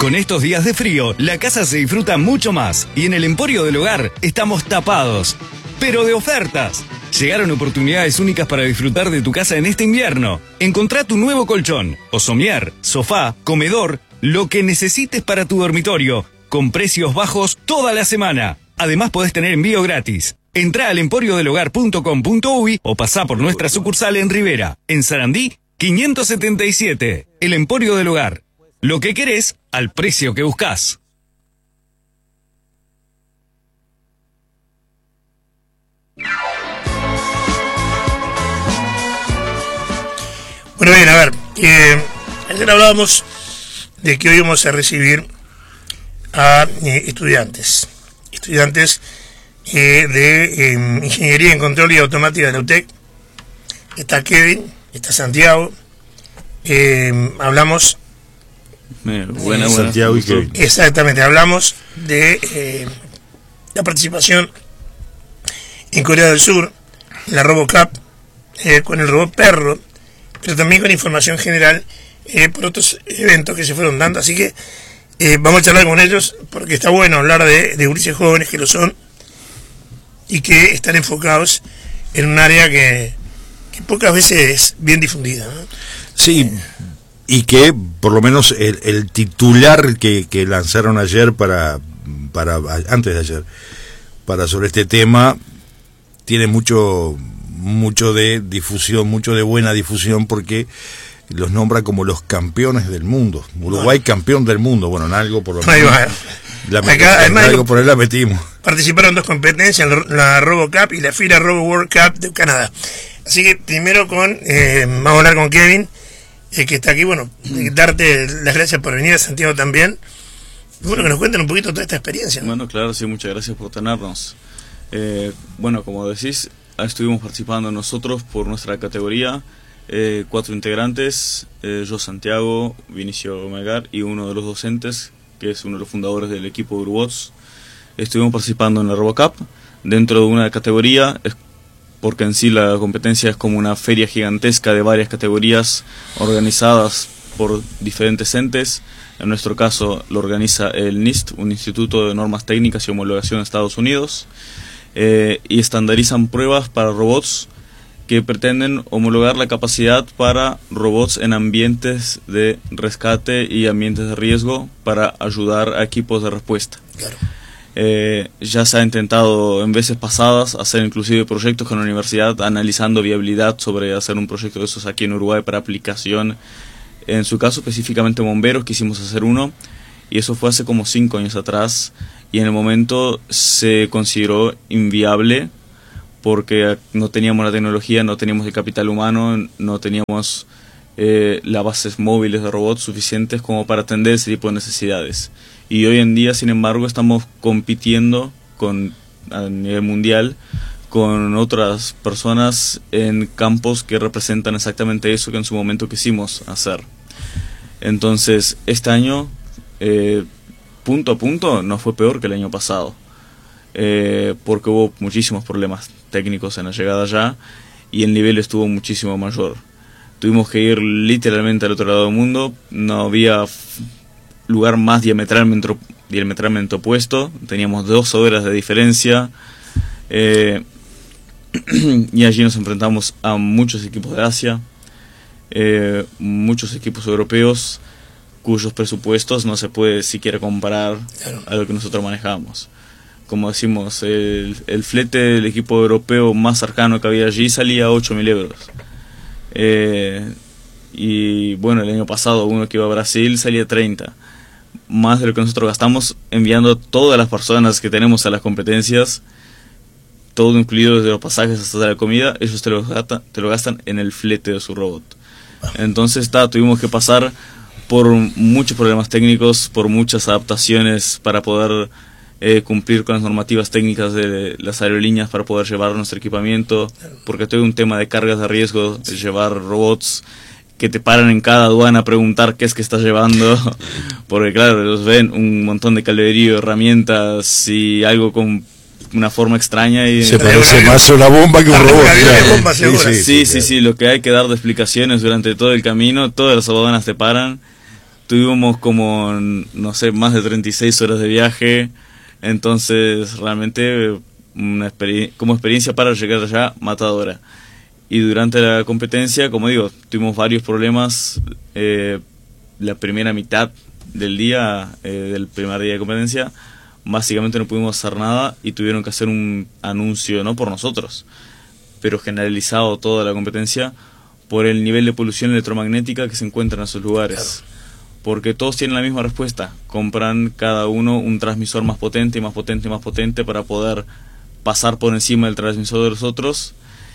Con estos días de frío, la casa se disfruta mucho más y en el Emporio del Hogar estamos tapados, pero de ofertas. Llegaron oportunidades únicas para disfrutar de tu casa en este invierno. Encontrá tu nuevo colchón, o somier, sofá, comedor, lo que necesites para tu dormitorio, con precios bajos toda la semana. Además podés tener envío gratis. Entrá al emporiodelhogar.com.uy o pasá por nuestra sucursal en Rivera, en Sarandí, 577. El Emporio del Hogar. Lo que querés al precio que buscás. Bueno, bien, a ver, ayer hablábamos de que hoy vamos a recibir a estudiantes de Ingeniería en Control y Automática de la UTEC. Está Kevin, está Santiago, hablamos... Buenas, Santiago y Kevin. Exactamente, hablamos de la participación en Corea del Sur, en la RoboCup, con el robot perro, pero también con información general por otros eventos que se fueron dando, así que vamos a charlar con ellos porque está bueno hablar de gurises jóvenes que lo son y que están enfocados en un área que pocas veces es bien difundida, ¿no? Sí, y que por lo menos el titular que lanzaron ayer antes de ayer para sobre este tema tiene mucho de difusión, mucho de buena difusión, porque los nombra como los campeones del mundo. Uruguay campeón del mundo. Bueno, en algo por lo menos. Algo por ahí la metimos. Participaron dos competencias, la RoboCup y la FIRA Robo World Cup de Canadá. Así que primero vamos a hablar con Kevin, que está aquí. Bueno, darte las gracias por venir, a Santiago también. Bueno, que nos cuenten un poquito toda esta experiencia, ¿no? Bueno, claro, sí, muchas gracias por tenernos. Bueno, como decís, estuvimos participando nosotros por nuestra categoría, 4 integrantes, yo, Santiago, Vinicio Melgar y uno de los docentes, que es uno de los fundadores del equipo de Urubots. Estuvimos participando en la RoboCup dentro de una categoría, porque en sí la competencia es como una feria gigantesca de varias categorías organizadas por diferentes entes. En nuestro caso lo organiza el NIST, un Instituto de Normas Técnicas y Homologación de Estados Unidos, y estandarizan pruebas para robots que pretenden homologar la capacidad para robots en ambientes de rescate y ambientes de riesgo para ayudar a equipos de respuesta. Claro. Ya se ha intentado en veces pasadas hacer inclusive proyectos con la universidad analizando viabilidad sobre hacer un proyecto de esos aquí en Uruguay para aplicación. En su caso específicamente bomberos quisimos hacer uno, y eso fue hace como 5 años atrás, y en el momento se consideró inviable porque no teníamos la tecnología, no teníamos el capital humano, no teníamos las bases móviles de robots suficientes como para atender ese tipo de necesidades. Y hoy en día, sin embargo, estamos compitiendo a nivel mundial con otras personas en campos que representan exactamente eso que en su momento quisimos hacer. Entonces, este año, punto a punto, no fue peor que el año pasado, porque hubo muchísimos problemas técnicos en la llegada allá y el nivel estuvo muchísimo mayor. Tuvimos que ir literalmente al otro lado del mundo, no había lugar más diametralmente opuesto, teníamos 2 horas de diferencia, y allí nos enfrentamos a muchos equipos de Asia, muchos equipos europeos cuyos presupuestos no se puede siquiera comparar a lo que nosotros manejamos. Como decimos, el flete del equipo europeo más cercano que había allí salía a 8.000 euros. Y bueno, el año pasado uno que iba a Brasil salía 30. Más de lo que nosotros gastamos enviando todas las personas que tenemos a las competencias, todo incluido desde los pasajes hasta la comida, ellos te lo gastan en el flete de su robot. Entonces tuvimos que pasar por muchos problemas técnicos, por muchas adaptaciones para poder cumplir con las normativas técnicas de las aerolíneas para poder llevar nuestro equipamiento, porque todo un tema de cargas de riesgo, de llevar robots que te paran en cada aduana a preguntar qué es que estás llevando, porque claro, los ven un montón de calderío, herramientas y algo con una forma extraña y se parece más a una bomba que un robot. Sí, lo que hay que dar de explicaciones durante todo el camino, todas las aduanas te paran, tuvimos como, no sé, más de 36 horas de viaje, entonces realmente como experiencia para llegar allá, matadora. Y durante la competencia, como digo, tuvimos varios problemas. La primera mitad del día, del primer día de competencia, básicamente no pudimos hacer nada y tuvieron que hacer un anuncio, no por nosotros, pero generalizado toda la competencia, por el nivel de polución electromagnética que se encuentra en esos lugares. Claro. Porque todos tienen la misma respuesta, compran cada uno un transmisor más potente y más potente y más potente para poder pasar por encima del transmisor de los otros,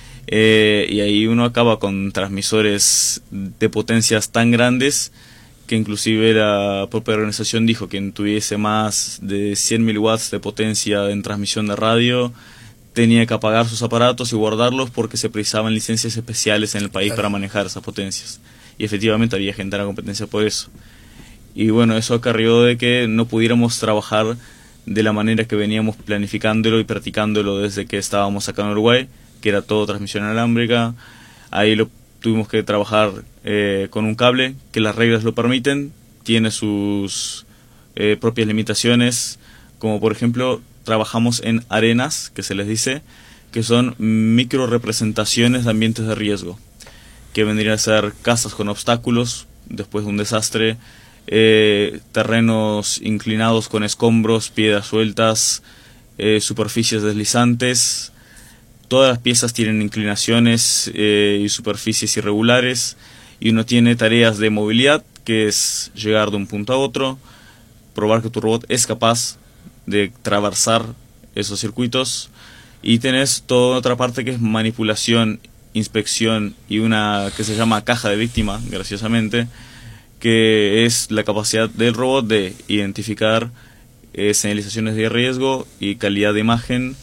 y ahí uno acaba con transmisores de potencias tan grandes que inclusive la propia organización dijo que quien tuviese más de 100.000 watts de potencia en transmisión de radio tenía que apagar sus aparatos y guardarlos porque se precisaban licencias especiales en el país para manejar esas potencias. Y efectivamente había gente en la competencia por eso. Y bueno, eso acarrió de que no pudiéramos trabajar de la manera que veníamos planificándolo y practicándolo desde que estábamos acá en Uruguay, que era todo transmisión inalámbrica. Ahí lo tuvimos que trabajar con un cable, que las reglas lo permiten, tiene sus propias limitaciones, como por ejemplo trabajamos en arenas, que se les dice, que son micro representaciones de ambientes de riesgo, que vendrían a ser casas con obstáculos después de un desastre, terrenos inclinados con escombros, piedras sueltas, superficies deslizantes. Todas las piezas tienen inclinaciones y superficies irregulares, y uno tiene tareas de movilidad, que es llegar de un punto a otro, probar que tu robot es capaz de atravesar esos circuitos, y tenés toda otra parte que es manipulación, inspección y una que se llama caja de víctima, graciosamente, que es la capacidad del robot de identificar señalizaciones de riesgo y calidad de imagen.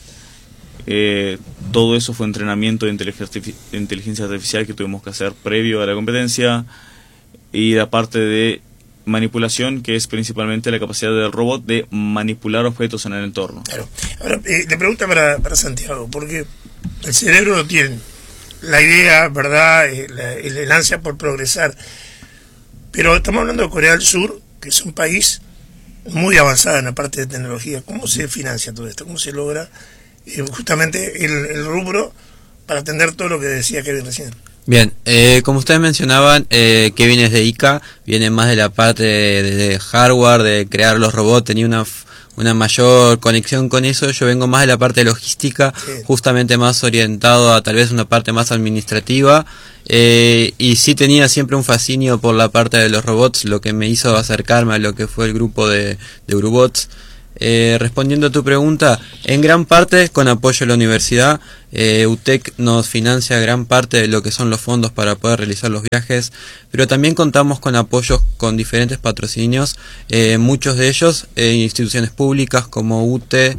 Todo eso fue entrenamiento de inteligencia artificial que tuvimos que hacer previo a la competencia, y la parte de manipulación, que es principalmente la capacidad del robot de manipular objetos en el entorno. Claro. Ahora, le pregunta para Santiago, porque el cerebro lo tiene, la idea, ¿verdad?, el ansia por progresar, pero estamos hablando de Corea del Sur, que es un país muy avanzado en la parte de tecnología. ¿Cómo se financia todo esto? ¿Cómo se logra justamente el rubro para atender todo lo que decía Kevin recién? Bien, como ustedes mencionaban, Kevin es de ICA, viene más de la parte de hardware, de crear los robots, tenía una mayor conexión con eso. Yo vengo más de la parte de logística, sí, justamente más orientado a tal vez una parte más administrativa, y sí tenía siempre un fascinio por la parte de los robots, lo que me hizo acercarme a lo que fue el grupo de Urubots. Respondiendo a tu pregunta, en gran parte con apoyo de la universidad, UTEC nos financia gran parte de lo que son los fondos para poder realizar los viajes, pero también contamos con apoyos con diferentes patrocinios, muchos de ellos instituciones públicas como UTE,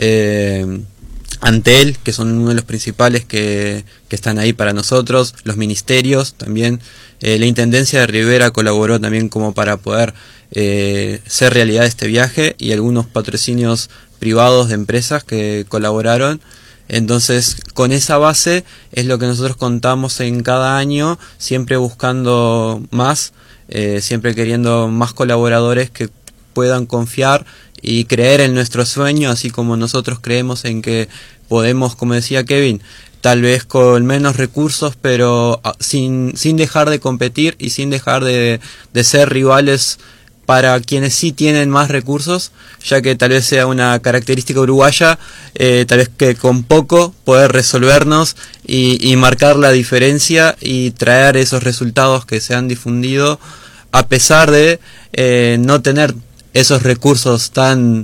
Antel, que son uno de los principales que están ahí para nosotros, los ministerios también, la Intendencia de Rivera colaboró también como para poder ser realidad este viaje, y algunos patrocinios privados de empresas que colaboraron. Entonces, con esa base es lo que nosotros contamos en cada año, siempre buscando más, siempre queriendo más colaboradores que puedan confiar y creer en nuestro sueño, así como nosotros creemos en que podemos, como decía Kevin, tal vez con menos recursos, pero sin dejar de competir y sin dejar de ser rivales para quienes sí tienen más recursos, ya que tal vez sea una característica uruguaya, tal vez que con poco poder resolvernos y marcar la diferencia y traer esos resultados que se han difundido, a pesar de no tener esos recursos tan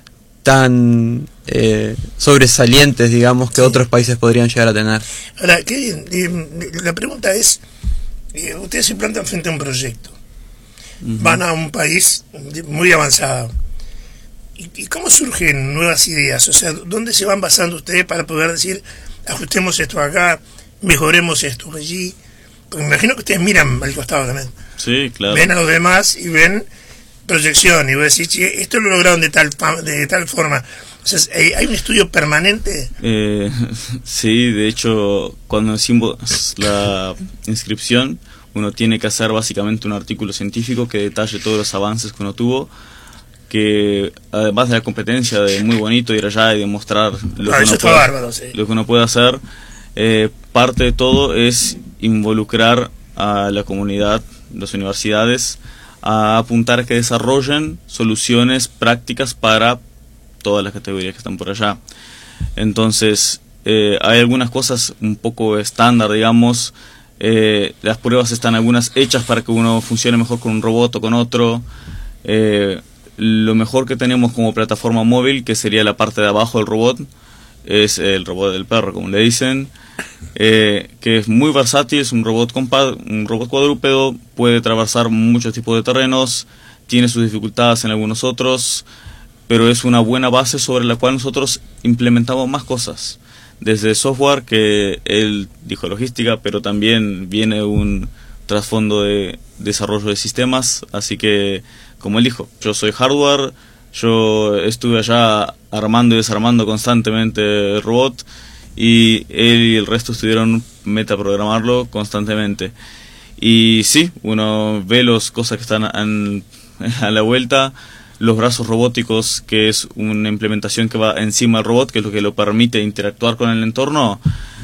sobresalientes, digamos, que otros países podrían llegar a tener. Ahora, la pregunta es, ustedes se plantan frente a un proyecto, van a un país muy avanzado, ¿y cómo surgen nuevas ideas? O sea, ¿dónde se van basando ustedes para poder decir, ajustemos esto acá, mejoremos esto allí? Porque me imagino que ustedes miran al costado también. Sí, claro. Ven a los demás y ven proyección, y vos decís, esto lo lograron de tal forma. O sea, ¿hay un estudio permanente? Sí, de hecho, cuando hicimos la inscripción, uno tiene que hacer básicamente un artículo científico que detalle todos los avances que uno tuvo, que además de la competencia de muy bonito ir allá y demostrar lo que uno puede hacer, parte de todo es involucrar a la comunidad, las universidades, a apuntar a que desarrollen soluciones prácticas para todas las categorías que están por allá. Entonces, hay algunas cosas un poco estándar, digamos. Las pruebas están algunas hechas para que uno funcione mejor con un robot o con otro. Lo mejor que tenemos como plataforma móvil, que sería la parte de abajo del robot, es el robot del perro, como le dicen, que es muy versátil, es un robot cuadrúpedo, puede atravesar muchos tipos de terrenos, tiene sus dificultades en algunos otros, pero es una buena base sobre la cual nosotros implementamos más cosas. Desde software, que él dijo logística, pero también viene un trasfondo de desarrollo de sistemas, así que, como él dijo, yo soy hardware, yo estuve allá armando y desarmando constantemente el robot, y él y el resto estuvieron metaprogramarlo constantemente. Y sí, uno ve las cosas que están a la vuelta, los brazos robóticos, que es una implementación que va encima del robot, que es lo que lo permite interactuar con el entorno.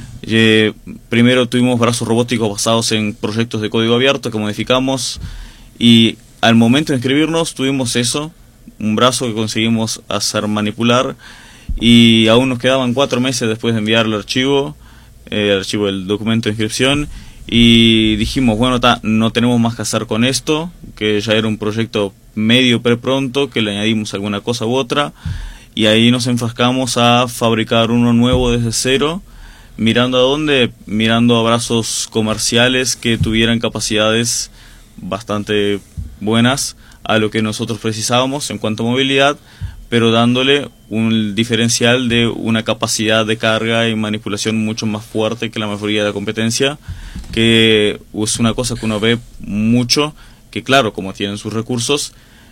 Primero tuvimos brazos robóticos basados en proyectos de código abierto que modificamos, y al momento de inscribirnos tuvimos eso, un brazo que conseguimos hacer manipular, y aún nos quedaban 4 meses después de enviar el archivo del documento de inscripción, y dijimos, bueno, no tenemos más que hacer con esto, que ya era un proyecto medio pronto, que le añadimos alguna cosa u otra, y ahí nos enfrascamos a fabricar uno nuevo desde cero, mirando a dónde, mirando a brazos comerciales que tuvieran capacidades bastante buenas a lo que nosotros precisábamos en cuanto a movilidad, pero dándole un diferencial de una capacidad de carga y manipulación mucho más fuerte que la mayoría de la competencia, que es una cosa que uno ve mucho, que claro, como tienen sus recursos,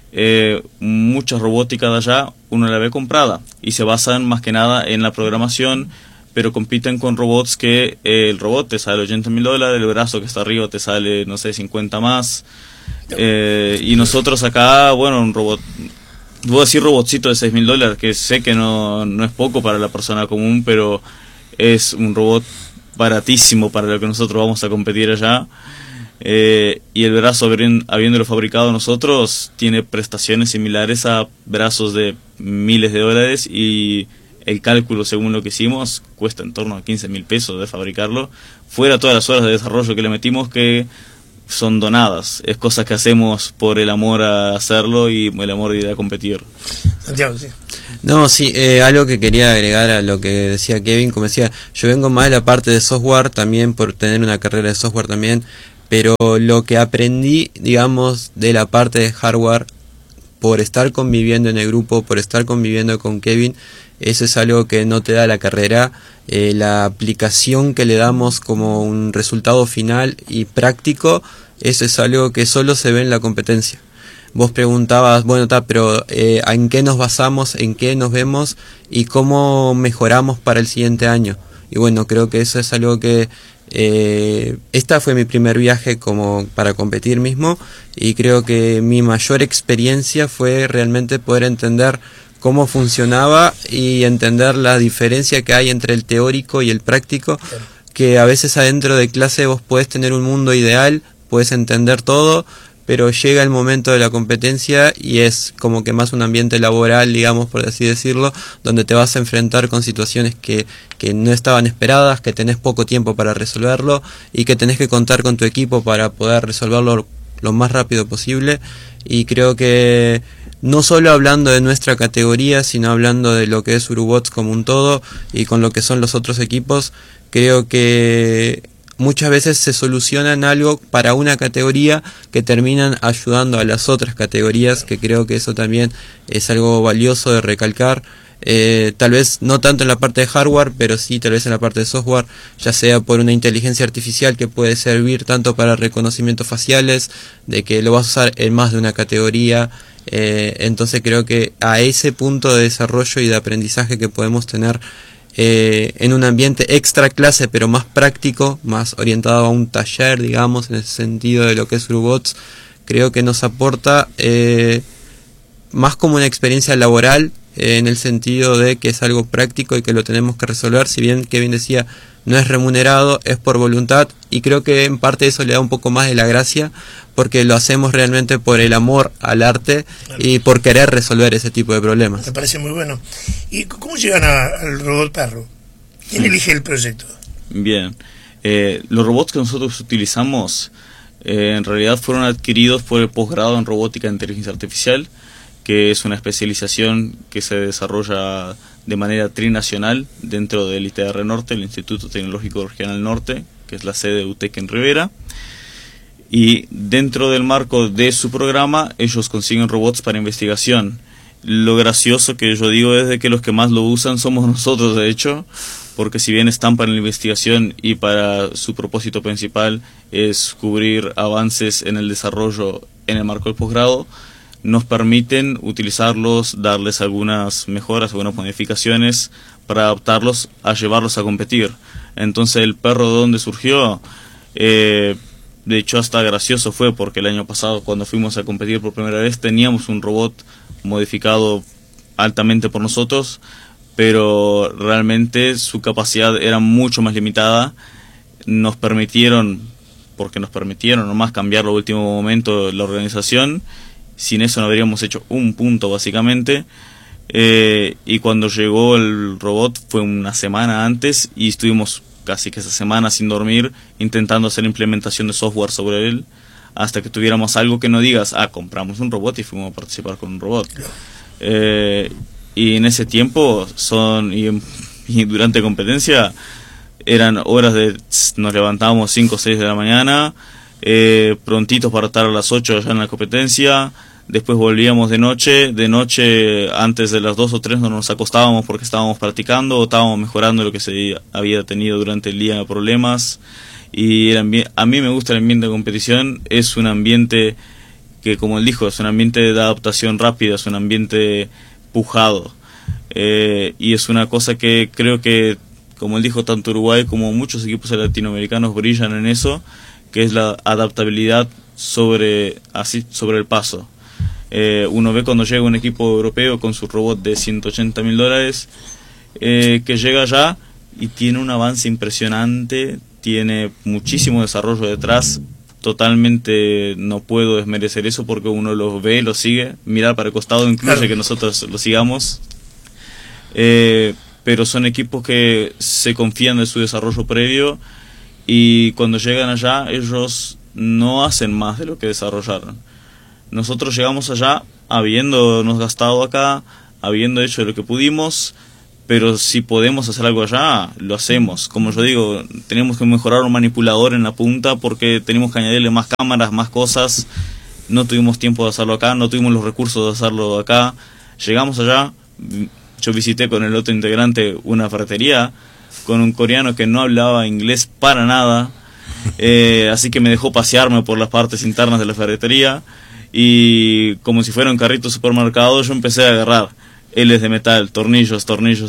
mucha robótica de allá uno la ve comprada y se basan más que nada en la programación, pero compiten con robots que el robot te sale $80,000, el brazo que está arriba te sale, no sé, 50 más, y nosotros acá, bueno, un robot, voy a decir robotcito de $6,000, que sé que no es poco para la persona común, pero es un robot baratísimo para lo que nosotros vamos a competir allá. Y el brazo, habiéndolo fabricado nosotros, tiene prestaciones similares a brazos de miles de dólares, y el cálculo, según lo que hicimos, cuesta en torno a $15,000 de fabricarlo, fuera todas las horas de desarrollo que le metimos, que son donadas. Es cosas que hacemos por el amor a hacerlo y el amor de ir a competir. Santiago, sí. No, sí, algo que quería agregar a lo que decía Kevin, como decía, yo vengo más de la parte de software también, por tener una carrera de software también, pero lo que aprendí, digamos, de la parte de hardware, por estar conviviendo en el grupo, por estar conviviendo con Kevin, eso es algo que no te da la carrera. La aplicación que le damos como un resultado final y práctico, eso es algo que solo se ve en la competencia. Vos preguntabas, bueno, pero ¿en qué nos basamos, en qué nos vemos y cómo mejoramos para el siguiente año? Y bueno, creo que eso es algo que esta fue mi primer viaje como para competir mismo, y creo que mi mayor experiencia fue realmente poder entender cómo funcionaba y entender la diferencia que hay entre el teórico y el práctico, que a veces adentro de clase vos podés tener un mundo ideal, podés entender todo, pero llega el momento de la competencia y es como que más un ambiente laboral, digamos, por así decirlo, donde te vas a enfrentar con situaciones que no estaban esperadas, que tenés poco tiempo para resolverlo y que tenés que contar con tu equipo para poder resolverlo lo más rápido posible. Y creo que no solo hablando de nuestra categoría, sino hablando de lo que es Urubots como un todo y con lo que son los otros equipos, creo que muchas veces se solucionan algo para una categoría que terminan ayudando a las otras categorías, que creo que eso también es algo valioso de recalcar. Tal vez no tanto en la parte de hardware, pero sí tal vez en la parte de software, ya sea por una inteligencia artificial que puede servir tanto para reconocimientos faciales, de que lo vas a usar en más de una categoría. Entonces creo que a ese punto de desarrollo y de aprendizaje que podemos tener en un ambiente extra clase, pero más práctico, más orientado a un taller, digamos, en ese sentido de lo que es Urubots, creo que nos aporta más como una experiencia laboral, en el sentido de que es algo práctico y que lo tenemos que resolver. Si bien Kevin decía, no es remunerado, es por voluntad, y creo que en parte eso le da un poco más de la gracia, porque lo hacemos realmente por el amor al arte y por querer resolver ese tipo de problemas. Me parece muy bueno. ¿Y cómo llegan al robot perro? ¿Quién elige el proyecto? Bien, los robots que nosotros utilizamos en realidad fueron adquiridos por el posgrado en robótica e inteligencia artificial, que es una especialización que se desarrolla de manera trinacional dentro del ITR Norte, el Instituto Tecnológico Regional Norte, que es la sede de UTEC en Rivera. Y dentro del marco de su programa, ellos consiguen robots para investigación. Lo gracioso que yo digo es de que los que más lo usan somos nosotros, de hecho, porque si bien están para la investigación y para su propósito principal es cubrir avances en el desarrollo en el marco del posgrado, nos permiten utilizarlos, darles algunas mejoras, algunas modificaciones para adaptarlos a llevarlos a competir. Entonces el perro de donde surgió, de hecho hasta gracioso fue, porque el año pasado cuando fuimos a competir por primera vez teníamos un robot modificado altamente por nosotros, pero realmente su capacidad era mucho más limitada. Nos permitieron nomás cambiar lo último momento la organización. Sin eso no habríamos hecho un punto básicamente, y cuando llegó el robot fue una semana antes y estuvimos casi que esa semana sin dormir intentando hacer implementación de software sobre él hasta que tuviéramos algo que no digas, compramos un robot y fuimos a participar con un robot. Y en ese tiempo y durante competencia eran horas nos levantábamos 5 o 6 de la mañana, prontitos para estar a las 8 allá en la competencia. Después volvíamos de noche antes de las 2 o 3 no nos acostábamos porque estábamos practicando o estábamos mejorando lo que se había tenido durante el día de problemas. Y a mí me gusta el ambiente de competición, es un ambiente que, como él dijo, es un ambiente de adaptación rápida, es un ambiente pujado, y es una cosa que creo que, como él dijo, tanto Uruguay como muchos equipos latinoamericanos brillan en eso, que es la adaptabilidad sobre el paso. Uno ve cuando llega un equipo europeo con su robot de $180.000, que llega allá y tiene un avance impresionante, tiene muchísimo desarrollo detrás. Totalmente no puedo desmerecer eso porque uno los ve, los sigue. Mirar para el costado incluye que nosotros los sigamos. Pero son equipos que se confían de su desarrollo previo y cuando llegan allá ellos no hacen más de lo que desarrollaron. Nosotros llegamos allá habiéndonos gastado acá, habiendo hecho lo que pudimos, pero si podemos hacer algo allá, lo hacemos. Como yo digo, tenemos que mejorar un manipulador en la punta porque tenemos que añadirle más cámaras, más cosas. No tuvimos tiempo de hacerlo acá, no tuvimos los recursos de hacerlo acá. Llegamos allá, yo visité con el otro integrante una ferretería con un coreano que no hablaba inglés para nada, así que me dejó pasearme por las partes internas de la ferretería y como si fuera un carrito de supermercado yo empecé a agarrar L's de metal, tornillos,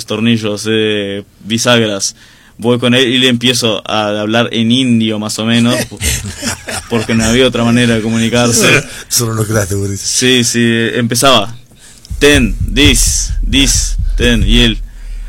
bisagras. Voy con él y le empiezo a hablar en indio más o menos, porque no había otra manera de comunicarse. Solo lo creaste, Boris. Sí, empezaba ten, this, ten, y él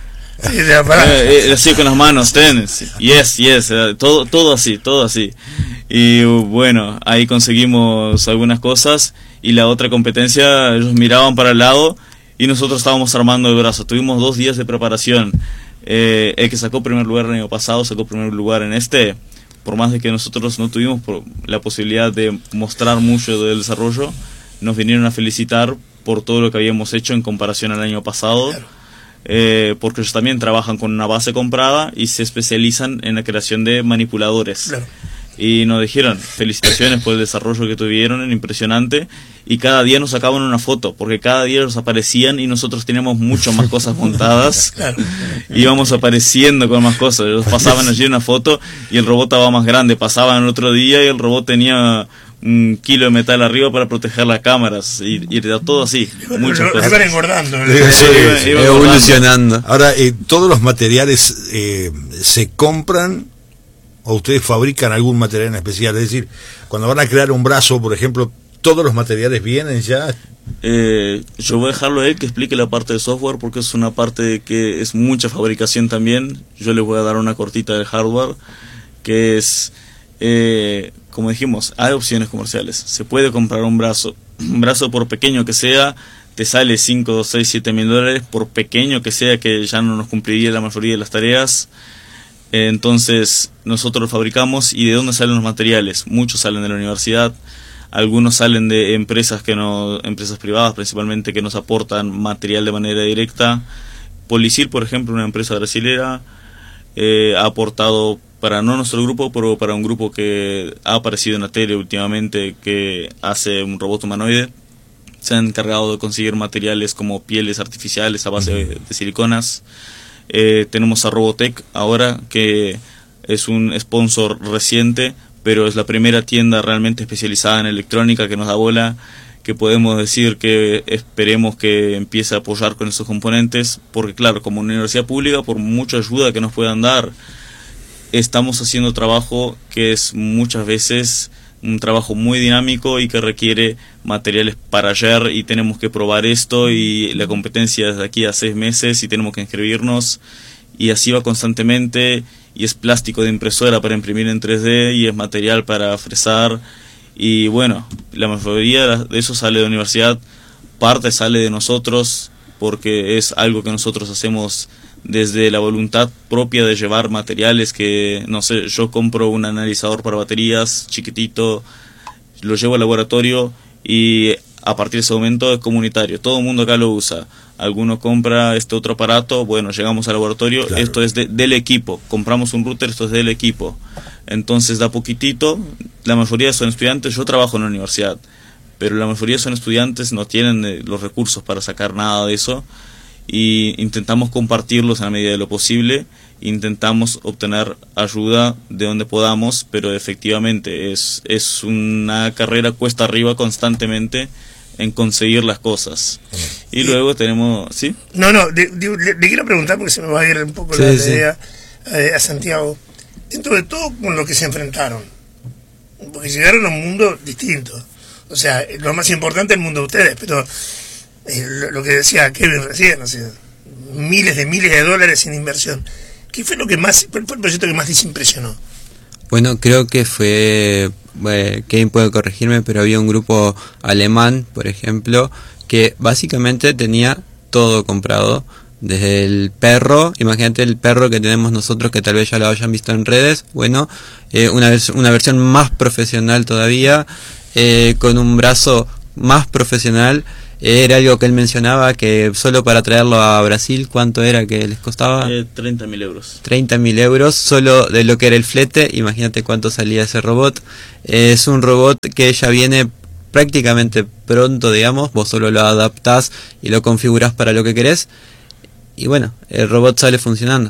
así con las manos, ten, yes, todo así. Y bueno, ahí conseguimos algunas cosas y la otra competencia ellos miraban para el lado y nosotros estábamos armando el brazo. Tuvimos 2 días de preparación. El que sacó primer lugar el año pasado sacó primer lugar en este. Por más de que nosotros no tuvimos la posibilidad de mostrar mucho del desarrollo, nos vinieron a felicitar por todo lo que habíamos hecho en comparación al año pasado. Claro. Porque ellos también trabajan con una base comprada y se especializan en la creación de manipuladores. Claro. Y nos dijeron felicitaciones por el desarrollo que tuvieron, era impresionante, y cada día nos sacaban una foto porque cada día ellos aparecían y nosotros teníamos mucho más cosas montadas. Claro. Íbamos apareciendo con más cosas, ellos pasaban allí una foto y el robot estaba más grande, pasaban el otro día y el robot tenía un kilo de metal arriba para proteger las cámaras y todo así, muchas Lo cosas. van engordando. Sí, Iba Evolucionando. Ahora, ¿todos los materiales se compran o ustedes fabrican algún material en especial? Es decir, cuando van a crear un brazo, por ejemplo, ¿todos los materiales vienen ya? Yo voy a dejarlo a él que explique la parte de software, porque es una parte que es mucha fabricación también. Yo les voy a dar una cortita del hardware, que es, como dijimos, hay opciones comerciales. Se puede comprar un brazo por pequeño que sea, te sale 5, 6, 7 mil dólares, por pequeño que sea, que ya no nos cumpliría la mayoría de las tareas. Entonces nosotros lo fabricamos. ¿Y de dónde salen los materiales? Muchos salen de la universidad, algunos salen de empresas empresas privadas principalmente, que nos aportan material de manera directa. Policir, por ejemplo, una empresa brasilera, ha aportado para no nuestro grupo, pero para un grupo que ha aparecido en la tele últimamente, que hace un robot humanoide. Se han encargado de conseguir materiales como pieles artificiales a base de siliconas. Tenemos a Robotech ahora, que es un sponsor reciente, pero es la primera tienda realmente especializada en electrónica que nos da bola, que podemos decir que esperemos que empiece a apoyar con esos componentes, porque claro, como universidad pública, por mucha ayuda que nos puedan dar, estamos haciendo trabajo que es muchas veces un trabajo muy dinámico y que requiere materiales para ayer, y tenemos que probar esto, y la competencia es de aquí a 6 meses y tenemos que inscribirnos, y así va constantemente. Y es plástico de impresora para imprimir en 3D, y es material para fresar, y bueno, la mayoría de eso sale de la universidad, parte sale de nosotros, porque es algo que nosotros hacemos desde la voluntad propia de llevar materiales que, no sé, yo compro un analizador para baterías chiquitito, lo llevo al laboratorio y a partir de ese momento es comunitario, todo el mundo acá lo usa. Alguno compra este otro aparato, bueno, llegamos al laboratorio, claro. Esto es del equipo, compramos un router, esto es del equipo. Entonces da poquitito, la mayoría son estudiantes, yo trabajo en la universidad, pero la mayoría son estudiantes, no tienen los recursos para sacar nada de eso, y intentamos compartirlos en la medida de lo posible, intentamos obtener ayuda de donde podamos, pero efectivamente es una carrera cuesta arriba constantemente en conseguir las cosas. Y luego tenemos... ¿Sí? No, le quiero preguntar, porque se me va a ir un poco la idea a Santiago. Dentro de todo con lo que se enfrentaron, porque llegaron a un mundo distinto. O sea, lo más importante es el mundo de ustedes, pero lo que decía Kevin recién, o sea, miles de dólares sin inversión. ¿Qué fue lo que más, cuál fue el proyecto que más les impresionó? Bueno, creo que fue, Kevin puede corregirme, pero había un grupo alemán, por ejemplo, que básicamente tenía todo comprado, desde el perro, imagínate el perro que tenemos nosotros, que tal vez ya lo hayan visto en redes, bueno, una versión más profesional todavía, con un brazo más profesional. Era algo que él mencionaba, que solo para traerlo a Brasil, ¿cuánto era que les costaba? 30.000 euros. 30.000 euros, solo de lo que era el flete. Imagínate cuánto salía ese robot. Es un robot que ya viene prácticamente pronto, digamos. Vos solo lo adaptás y lo configurás para lo que querés. Y bueno, el robot sale funcionando.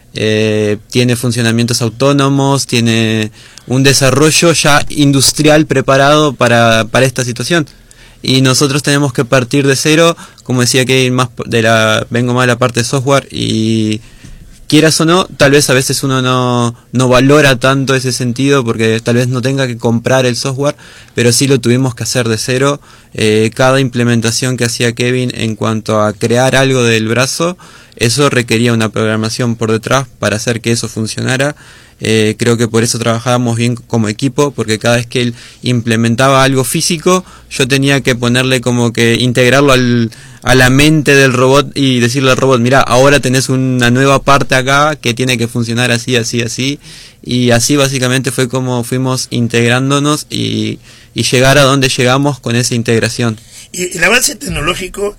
Tiene funcionamientos autónomos, tiene un desarrollo ya industrial preparado para esta situación. Y nosotros tenemos que partir de cero, como decía que vengo más de la parte de software, y quieras o no, tal vez a veces uno no valora tanto ese sentido, porque tal vez no tenga que comprar el software, pero sí lo tuvimos que hacer de cero. Cada implementación que hacía Kevin en cuanto a crear algo del brazo, eso requería una programación por detrás para hacer que eso funcionara. Creo que por eso trabajábamos bien como equipo, porque cada vez que él implementaba algo físico, yo tenía que ponerle como que integrarlo a la mente del robot y decirle al robot, mira, ahora tenés una nueva parte acá que tiene que funcionar así, así, así. Y así básicamente fue como fuimos integrándonos y llegar a donde llegamos con esa integración. ¿Y el avance tecnológico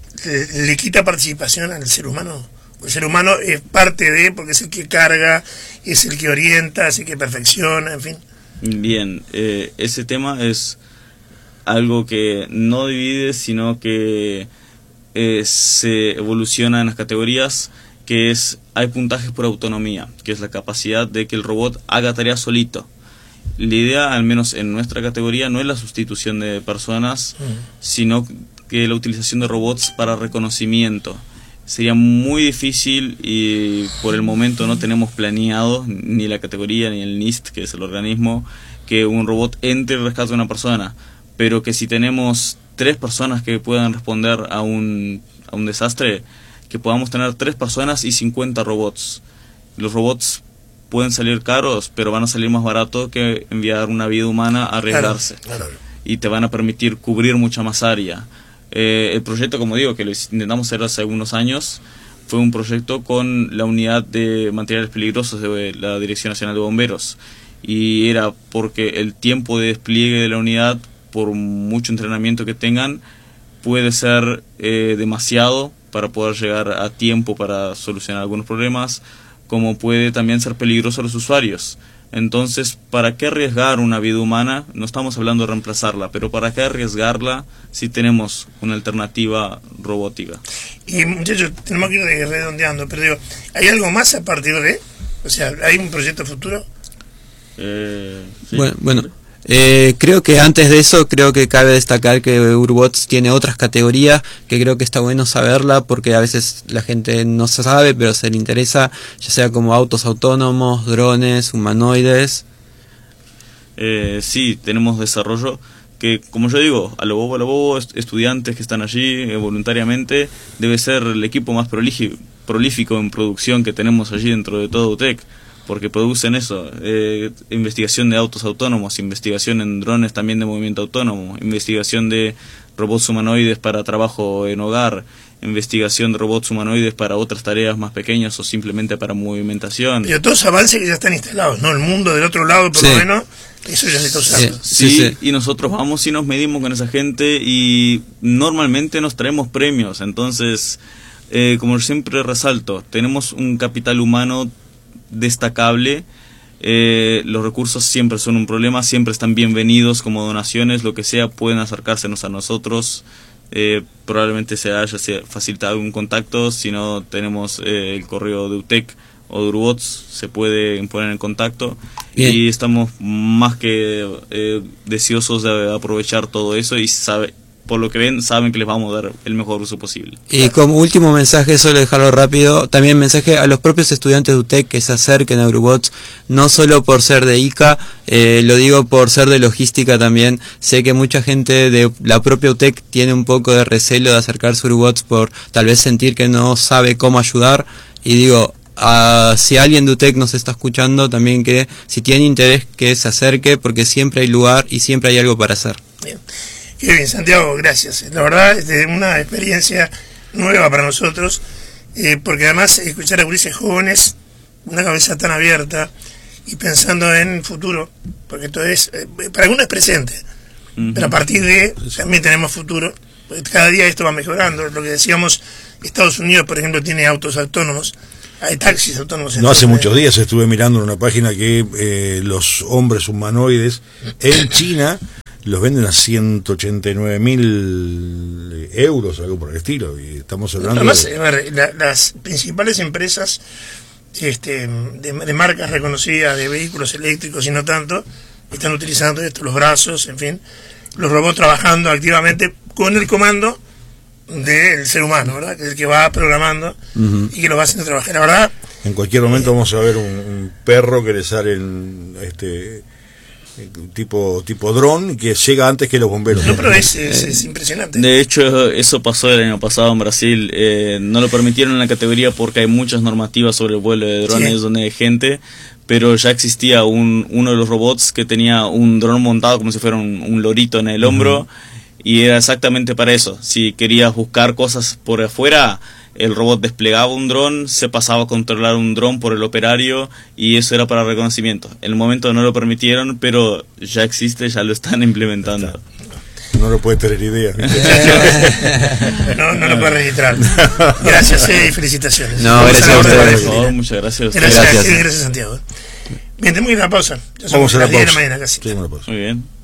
le quita participación al ser humano? El ser humano es parte de, porque es el que carga, es el que orienta, es el que perfecciona, en fin. Bien, ese tema es algo que no divide, sino que se evoluciona en las categorías, que hay puntajes por autonomía, que es la capacidad de que el robot haga tareas solito. la idea, al menos en nuestra categoría, no es la sustitución de personas, sino que la utilización de robots para reconocimiento. Sería muy difícil y por el momento no tenemos planeado, ni la categoría ni el NIST, que es el organismo, que un robot entre y rescate a una persona, pero que si tenemos 3 personas que puedan responder a un desastre, que podamos tener 3 personas y 50 robots. Los robots pueden salir caros, pero van a salir más barato que enviar una vida humana a arriesgarse. Claro. Y te van a permitir cubrir mucha más área. El proyecto, como digo, que lo intentamos hacer hace unos años, fue un proyecto con la unidad de materiales peligrosos de la Dirección Nacional de Bomberos, y era porque el tiempo de despliegue de la unidad, por mucho entrenamiento que tengan, puede ser demasiado para poder llegar a tiempo para solucionar algunos problemas, como puede también ser peligroso a los usuarios. Entonces, ¿para qué arriesgar una vida humana? No estamos hablando de reemplazarla, pero ¿para qué arriesgarla si tenemos una alternativa robótica? Y muchachos, tenemos que ir redondeando, pero digo, ¿hay algo más a partir de? O sea, ¿hay un proyecto futuro? Sí. Bueno, creo que antes de eso, creo que cabe destacar que Urbots tiene otras categorías que creo que está bueno saberla, porque a veces la gente no se sabe, pero se le interesa, ya sea como autos autónomos, drones, humanoides. Sí, tenemos desarrollo que, como yo digo, a lo bobo, estudiantes que están allí voluntariamente, debe ser el equipo más prolífico en producción que tenemos allí dentro de todo UTEC, porque producen eso, investigación de autos autónomos, investigación en drones también de movimiento autónomo, investigación de robots humanoides para trabajo en hogar, investigación de robots humanoides para otras tareas más pequeñas o simplemente para movimentación. Pero todos avances que ya están instalados, ¿no? El mundo del otro lado, por lo menos, eso ya se está usando. Sí, y nosotros vamos y nos medimos con esa gente y normalmente nos traemos premios. Entonces, como siempre resalto, tenemos un capital humano destacable. Los recursos siempre son un problema, siempre están bienvenidos como donaciones, lo que sea, pueden acercársenos a nosotros. Probablemente se haya facilitado algún contacto, si no tenemos el correo de UTEC o de Urbots, se puede poner en contacto. Bien. Y estamos más que deseosos de aprovechar todo eso, y por lo que ven, saben que les vamos a dar el mejor uso posible. Y como último mensaje, solo dejarlo rápido, también mensaje a los propios estudiantes de UTEC que se acerquen a Urbots, no solo por ser de ICA, lo digo por ser de logística también. Sé que mucha gente de la propia UTEC tiene un poco de recelo de acercarse a Urbots por tal vez sentir que no sabe cómo ayudar, y digo, si alguien de UTEC nos está escuchando, también que si tiene interés que se acerque, porque siempre hay lugar y siempre hay algo para hacer. Bien. Qué bien, Santiago, gracias. La verdad es una experiencia nueva para nosotros, porque además escuchar a gurises jóvenes, una cabeza tan abierta y pensando en futuro, porque esto es, para algunos es presente, pero a partir de también tenemos futuro, porque cada día esto va mejorando. Lo que decíamos, Estados Unidos, por ejemplo, tiene autos autónomos, hay taxis autónomos. No hace muchos días estuve mirando en una página que los hombres humanoides en China los venden a 189.000 euros, algo por el estilo, y estamos hablando las principales empresas de marcas reconocidas de vehículos eléctricos y no tanto, están utilizando esto, los brazos, en fin, los robots trabajando activamente con el comando del ser humano, ¿verdad? Que es el que va programando y que lo va haciendo trabajar. La verdad, en cualquier momento vamos a ver un perro que le sale tipo dron, que llega antes que los bomberos. No, pero es impresionante. De hecho, eso pasó el año pasado en Brasil. No lo permitieron en la categoría porque hay muchas normativas sobre el vuelo de drones donde hay gente, pero ya existía uno de los robots que tenía un dron montado como si fuera un lorito en el hombro, y era exactamente para eso. Si querías buscar cosas por afuera, el robot desplegaba un dron, se pasaba a controlar un dron por el operario, y eso era para reconocimiento. En el momento no lo permitieron, pero ya existe, ya lo están implementando. No lo puede tener idea. No lo puede registrar. Gracias y felicitaciones. No, gracias a ustedes. Por favor, muchas gracias. Gracias Santiago. Bien, tenemos que ir a la pausa. Ya Vamos a la pausa. 10 de la mañana casi. Sí, una pausa. Muy bien.